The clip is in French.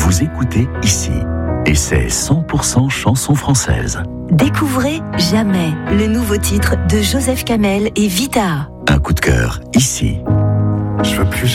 Vous écoutez ici. Et c'est 100% chansons françaises. Découvrez Jamais, le nouveau titre de Joseph Kamel et Vita. Un coup de cœur ici. Je veux plus